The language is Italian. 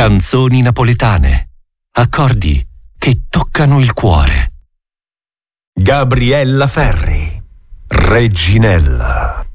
Canzoni napoletane. Accordi che toccano il cuore. Gabriella Ferri, Reginella.